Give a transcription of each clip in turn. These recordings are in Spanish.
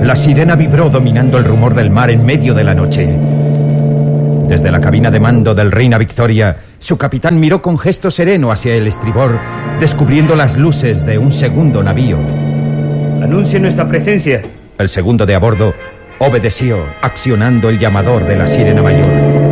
La sirena vibró dominando el rumor del mar en medio de la noche. Desde la cabina de mando del Reina Victoria, su capitán miró con gesto sereno hacia el estribor, descubriendo las luces de un segundo navío. Anuncie nuestra presencia. El segundo de a bordo obedeció, accionando el llamador de la sirena mayor.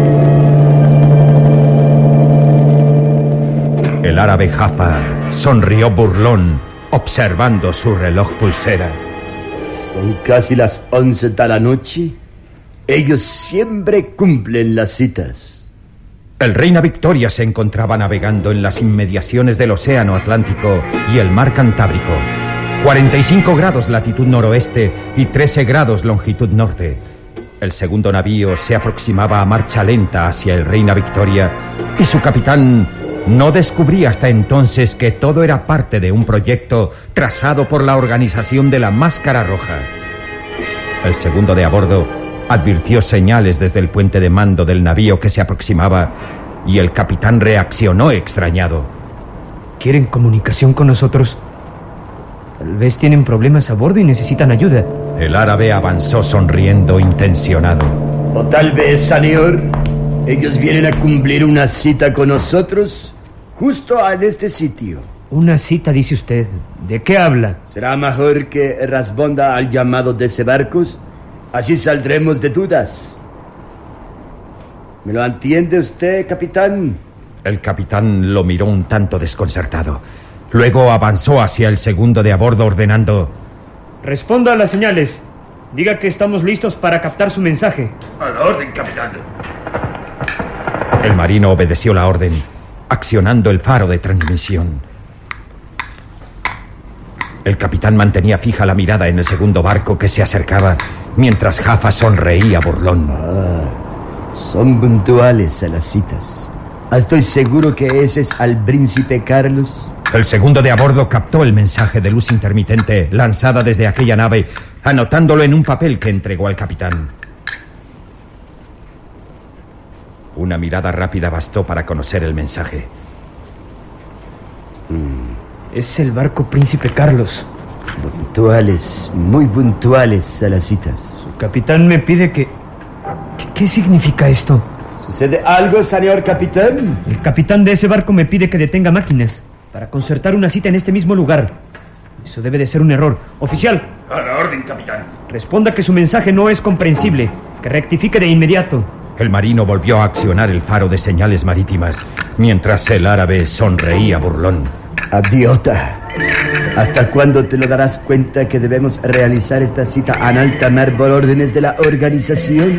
El árabe Jaffa sonrió burlón, observando su reloj pulsera. Son casi las 11 de la noche. Ellos siempre cumplen las citas. El Reina Victoria se encontraba navegando en las inmediaciones del Océano Atlántico y el Mar Cantábrico. 45 grados latitud noroeste y 13 grados longitud norte. El segundo navío se aproximaba a marcha lenta hacia el Reina Victoria y su capitán no descubría hasta entonces que todo era parte de un proyecto trazado por la organización de la Máscara Roja. El segundo de a bordo advirtió señales desde el puente de mando del navío que se aproximaba y el capitán reaccionó extrañado. ¿Quieren comunicación con nosotros? Tal vez tienen problemas a bordo y necesitan ayuda. El árabe avanzó sonriendo intencionado. O tal vez, señor, ellos vienen a cumplir una cita con nosotros justo en este sitio. Una cita, dice usted. ¿De qué habla? Será mejor que responda al llamado de ese barco. Así saldremos de dudas. ¿Me lo entiende usted, capitán? El capitán lo miró un tanto desconcertado. Luego avanzó hacia el segundo de a bordo ordenando: responda a las señales. Diga que estamos listos para captar su mensaje. A la orden, capitán. El marino obedeció la orden, accionando el faro de transmisión. El capitán mantenía fija la mirada en el segundo barco que se acercaba, mientras Jaffa sonreía burlón. Son puntuales a las citas. Estoy seguro que ese es al príncipe Carlos. El segundo de a bordo captó el mensaje de luz intermitente lanzada desde aquella nave, anotándolo en un papel que entregó al capitán. Una mirada rápida bastó para conocer el mensaje. Es el barco Príncipe Carlos. Puntuales, muy puntuales a las citas. Su capitán me pide que... ¿Qué significa esto? ¿Sucede algo, señor capitán? El capitán de ese barco me pide que detenga máquinas para concertar una cita en este mismo lugar. Eso debe de ser un error. Oficial. A la orden, capitán. Responda que su mensaje no es comprensible. Que rectifique de inmediato. El marino volvió a accionar el faro de señales marítimas, mientras el árabe sonreía burlón. Idiota. ¿Hasta cuándo te lo darás cuenta que debemos realizar esta cita en alta mar por órdenes de la organización?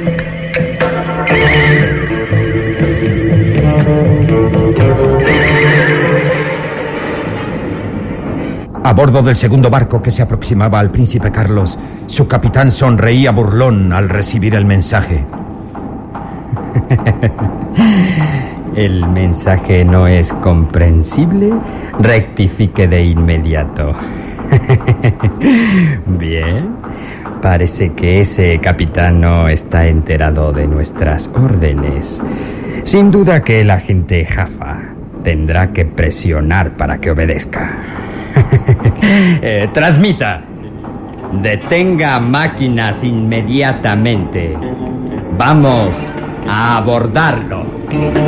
A bordo del segundo barco que se aproximaba al Príncipe Carlos, su capitán sonreía burlón al recibir el mensaje. ¿El mensaje no es comprensible? Rectifique de inmediato. Bien. Parece que ese capitán no está enterado de nuestras órdenes. Sin duda que el agente Jaffa tendrá que presionar para que obedezca. Transmita. Detenga máquinas inmediatamente. Vamos a abordarlo.